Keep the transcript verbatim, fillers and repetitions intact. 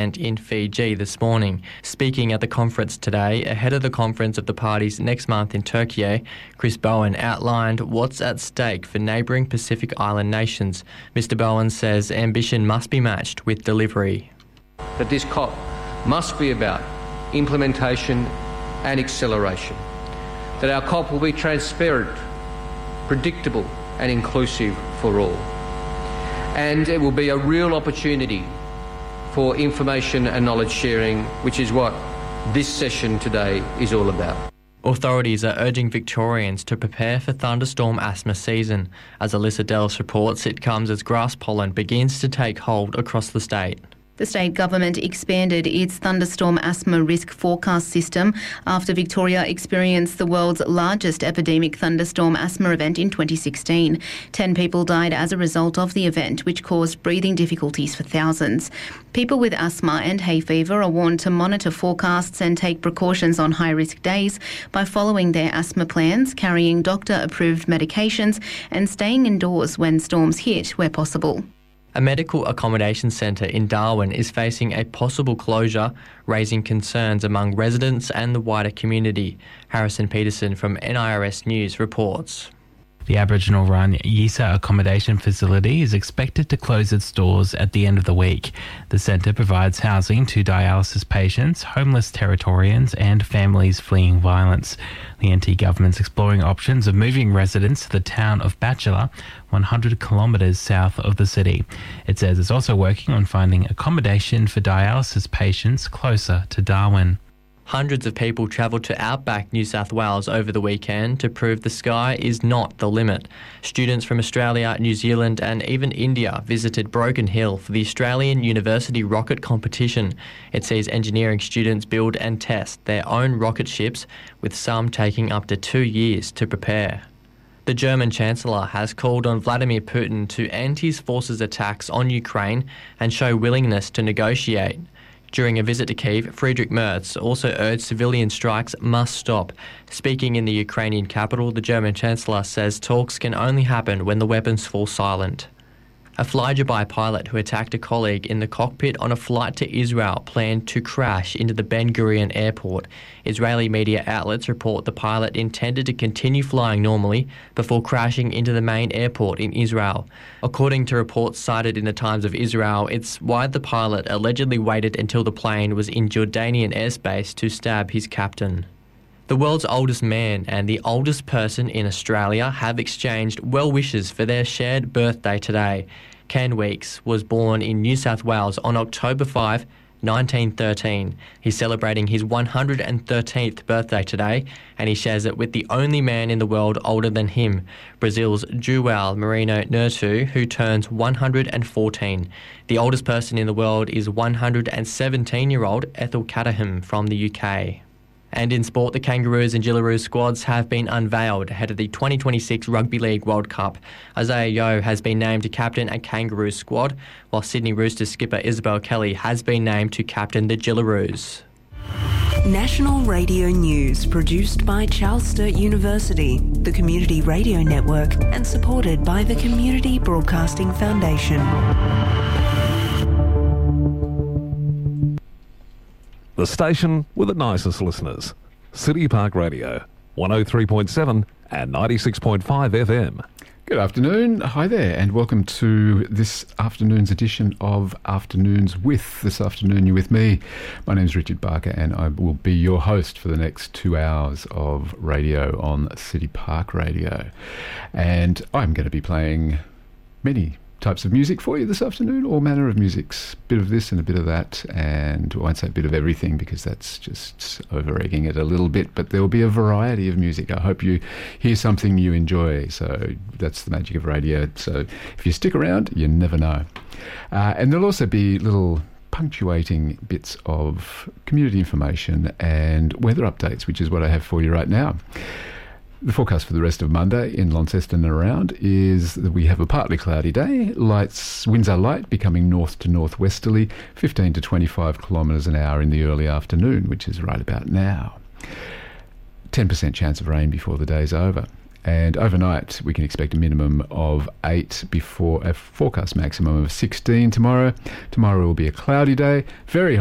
in Fiji this morning. Speaking at the conference today, ahead of the conference of the parties next month in Turkey, Chris Bowen outlined what's at stake for neighbouring Pacific Island nations. Mister Bowen says ambition must be matched with delivery. That this COP must be about implementation and acceleration. That our COP will be transparent, predictable and inclusive for all. And it will be a real opportunity for information and knowledge sharing, which is what this session today is all about. Authorities are urging Victorians to prepare for thunderstorm asthma season. As Alyssa Dellis reports, it comes as grass pollen begins to take hold across the state. The state government expanded its thunderstorm asthma risk forecast system after Victoria experienced the world's largest epidemic thunderstorm asthma event in twenty sixteen. Ten people died as a result of the event, which caused breathing difficulties for thousands. People with asthma and hay fever are warned to monitor forecasts and take precautions on high-risk days by following their asthma plans, carrying doctor-approved medications and staying indoors when storms hit where possible. A medical accommodation centre in Darwin is facing a possible closure, raising concerns among residents and the wider community. Harrison Peterson from N I R S News reports. The Aboriginal-run Yisa accommodation facility is expected to close its doors at the end of the week. The centre provides housing to dialysis patients, homeless Territorians and families fleeing violence. The N T government's exploring options of moving residents to the town of Batchelor, one hundred kilometres south of the city. It says it's also working on finding accommodation for dialysis patients closer to Darwin. Hundreds of people travelled to Outback, New South Wales over the weekend to prove the sky is not the limit. Students from Australia, New Zealand and even India visited Broken Hill for the Australian University Rocket Competition. It sees engineering students build and test their own rocket ships, with some taking up to two years to prepare. The German Chancellor has called on Vladimir Putin to end his forces' attacks on Ukraine and show willingness to negotiate. During a visit to Kyiv, Friedrich Merz also urged civilian strikes must stop. Speaking in the Ukrainian capital, the German Chancellor says talks can only happen when the weapons fall silent. A fly-by pilot who attacked a colleague in the cockpit on a flight to Israel planned to crash into the Ben Gurion airport. Israeli media outlets report the pilot intended to continue flying normally before crashing into the main airport in Israel. According to reports cited in the Times of Israel, it's why the pilot allegedly waited until the plane was in Jordanian airspace to stab his captain. The world's oldest man and the oldest person in Australia have exchanged well wishes for their shared birthday today. Ken Weeks was born in New South Wales on October fifth, nineteen thirteen. He's celebrating his one hundred thirteenth birthday today, and he shares it with the only man in the world older than him, Brazil's João Marino Neto, who turns one hundred fourteen. The oldest person in the world is one hundred seventeen-year-old Ethel Caterham from the U K. And in sport, the Kangaroos and Jillaroos squads have been unveiled ahead of the twenty twenty-six Rugby League World Cup. Isaiah Yeo has been named to captain a Kangaroos squad, while Sydney Roosters skipper Isabel Kelly has been named to captain the Jillaroos. National Radio News, produced by Charles Sturt University, the Community Radio Network, and supported by the Community Broadcasting Foundation. The station with the nicest listeners. City Park Radio, one oh three point seven and ninety-six point five F M. Good afternoon. Hi there, and welcome to this afternoon's edition of Afternoons With. This afternoon you're with me. My name's Richard Barker, and I will be your host for the next two hours of radio on City Park Radio. And I'm going to be playing many types of music for you this afternoon, all manner of musics, bit of this and a bit of that, and I won't say a bit of everything because that's just over-egging it a little bit, but there will be a variety of music. I hope you hear something you enjoy, so that's the magic of radio. So if you stick around, you never know. Uh, and there'll also be little punctuating bits of community information and weather updates, which is what I have for you right now. The forecast for the rest of Monday in Launceston and around is that we have a partly cloudy day. Lights, winds are light, becoming north to northwesterly, fifteen to twenty-five kilometres an hour in the early afternoon, which is right about now. ten percent chance of rain before the day's over. And overnight, we can expect a minimum of eight before a forecast maximum of sixteen tomorrow. Tomorrow will be a cloudy day, very